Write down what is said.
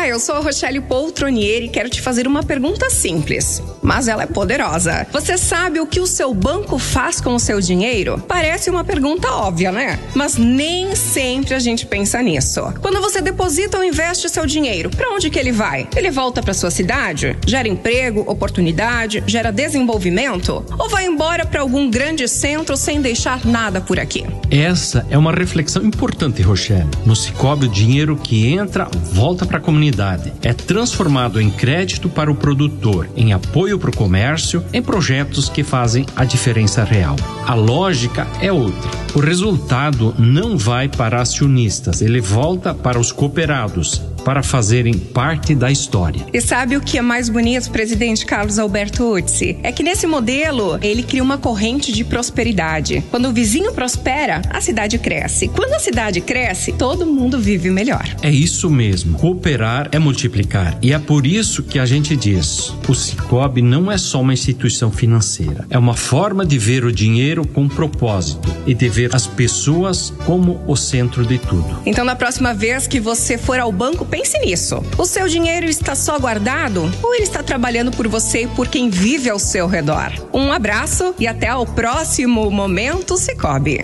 Eu sou a Rochelle Poltronieri e quero te fazer uma pergunta simples, mas ela é poderosa. Você sabe o que o seu banco faz com o seu dinheiro? Parece uma pergunta óbvia, né? Mas nem sempre a gente pensa nisso. Quando você deposita ou investe seu dinheiro, para onde que ele vai? Ele volta para sua cidade? Gera emprego, oportunidade, gera desenvolvimento? Ou vai embora para algum grande centro sem deixar nada por aqui? Essa é uma reflexão importante, Rochelle. No Sicoob, o dinheiro que entra volta para a comunidade. É transformado em crédito para o produtor, em apoio para o comércio, em projetos que fazem a diferença real. A lógica é outra. O resultado não vai para acionistas, ele volta para os cooperados, para fazerem parte da história. E sabe o que é mais bonito, presidente Carlos Alberto Utsi? É que nesse modelo, ele cria uma corrente de prosperidade. Quando o vizinho prospera, a cidade cresce. Quando a cidade cresce, todo mundo vive melhor. É isso mesmo. Cooperar é multiplicar. E é por isso que a gente diz, o Sicoob não é só uma instituição financeira. É uma forma de ver o dinheiro com propósito e de ver as pessoas como o centro de tudo. Então, na próxima vez que você for ao banco, pense nisso. O seu dinheiro está só guardado ou ele está trabalhando por você e por quem vive ao seu redor? Um abraço e até ao próximo Momento Sicoob.